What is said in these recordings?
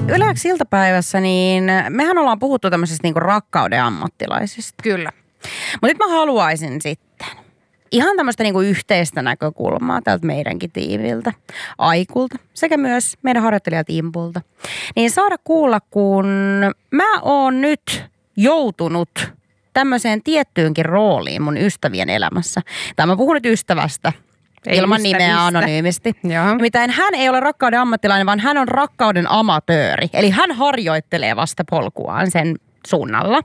Yleensä iltapäivässä, niin mehän ollaan puhuttu tämmöisistä niinku rakkauden ammattilaisista. Kyllä. Mutta nyt mä haluaisin sitten ihan tämmöistä niinku yhteistä näkökulmaa tältä meidänkin tiimiltä, Aikulta sekä myös meidän harjoittelijat Impulta. Niin saada kuulla, kun mä oon nyt joutunut tämmöiseen tiettyynkin rooliin mun ystävien elämässä. Tai mä puhun nyt ystävästä. Ei ilman ystävistä. nimeä anonyymisti. Joo. Nimittäin hän ei ole rakkauden ammattilainen, vaan hän on rakkauden amatööri. Eli hän harjoittelee vasta polkuaan sen suunnalla.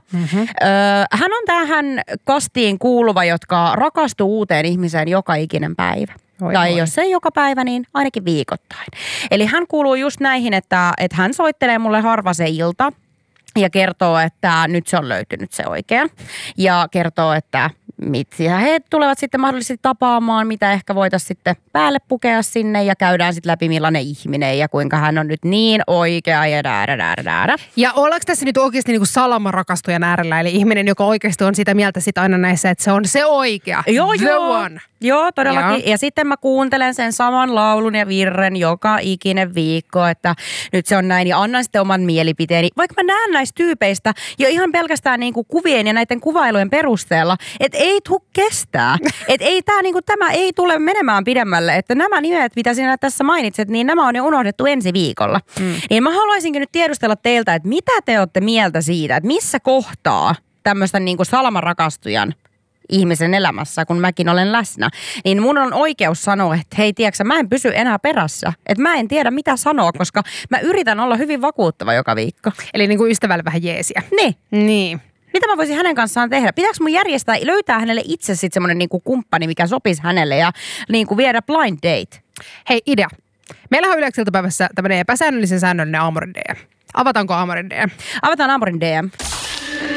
Hän on tähän kastiin kuuluva, jotka rakastuu uuteen ihmiseen joka ikinen päivä. Tai jos ei joka päivä, niin ainakin viikoittain. Eli hän kuuluu just näihin, että hän soittelee mulle harva se ilta ja kertoo, että nyt se on löytynyt se oikea. Ja kertoo, että mitä he tulevat sitten mahdollisesti tapaamaan, mitä ehkä voitaisiin sitten päälle pukea sinne ja käydään sitten läpi millainen ihminen ja kuinka hän on nyt niin oikea ja däädä. Ja ollaanko tässä nyt oikeasti niinku salamarakastujan äärellä, eli ihminen, joka oikeasti on sitä mieltä sit aina näissä, että se on se oikea, the one. Joo, todellakin. Joo. Ja sitten mä kuuntelen sen saman laulun ja virren joka ikinen viikko, että nyt se on näin ja annan sitten oman mielipiteeni. Vaikka mä näen näistä tyypeistä jo ihan pelkästään niinku kuvien ja näiden kuvailujen perusteella, että ei tuu kestää. Että ei tämä ei tule menemään pidemmälle, että nämä nimet, mitä sinä tässä mainitset, niin nämä on jo unohdettu ensi viikolla. Niin mä haluaisinkin nyt tiedustella teiltä, että mitä te olette mieltä siitä, että missä kohtaa tämmöistä niinku salamarakastujan ihmisen elämässä, kun mäkin olen läsnä, niin mun on oikeus sanoa, että hei, tiedätkö, mä en pysy enää perässä. Että mä en tiedä, mitä sanoa, koska mä yritän olla hyvin vakuuttava joka viikko. Eli niinku ystävälle vähän jeesiä. Niin. Mitä mä voisin hänen kanssaan tehdä? Pitääkö mun järjestää, löytää hänelle itse sitten semmoinen niinku kumppani, mikä sopisi hänelle ja niinku viedä blind date? Hei, idea. Meillähän on yleensä iltapäivässä tämmöinen epäsäännöllisen säännöllinen aamurin DM. Avataanko aamurin DM? Avataan aamurin DM.